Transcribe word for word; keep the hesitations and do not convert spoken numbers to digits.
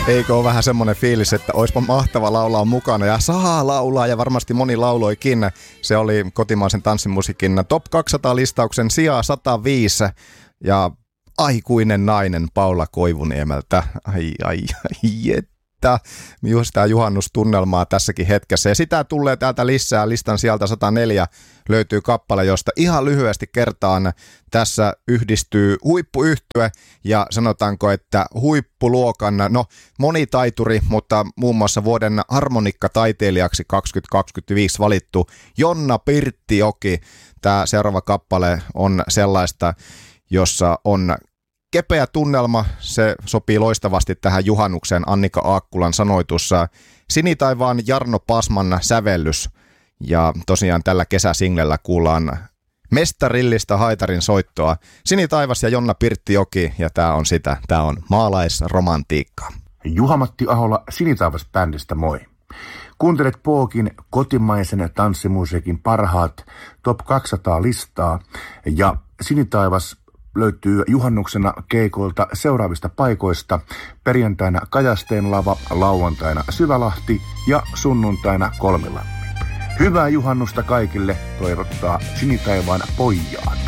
Eikö ole vähän semmoinen fiilis, että oispa mahtava laulaa mukana ja saa laulaa ja varmasti moni lauloikin. Se oli kotimaisen tanssimusiikin Top kaksisataa-listauksen sijaa sata viisi ja aikuinen nainen Paula Koivuniemeltä. Ai ai ai että just tämä juhannustunnelmaa tässäkin hetkessä. Ja sitä tulee täältä lisää. Listan sieltä sata neljä löytyy kappale, josta ihan lyhyesti kertaan tässä yhdistyy huippuyhtye ja sanotaanko, että huippuluokan, no monitaituri, mutta muun muassa vuoden harmonikkataiteilijaksi kaksituhattakaksikymmentäviisi valittu Jonna Pirttijoki. Tämä seuraava kappale on sellaista, jossa on kepeä tunnelma, se sopii loistavasti tähän juhannukseen. Annika Aakkulan sanoitussa Sinitaivaan Jarno Pasman sävellys. Ja tosiaan tällä kesäsinglellä kuullaan mestarillista haitarin soittoa. Sinitaivas ja Jonna Pirttijoki, ja tää on sitä, tää on maalaisromantiikkaa. Juha-Matti Ahola Sinitaivas-bändistä moi. Kuuntelet Pookin kotimaisen tanssimusiikin parhaat Top kaksisataa-listaa, ja Sinitaivas löytyy juhannuksena keikoilta seuraavista paikoista: perjantaina Kajasteen lava, lauantaina Syvälahti ja sunnuntaina Kolmilammi. Hyvää juhannusta kaikille, toivottaa Sinitaivaan pojaan.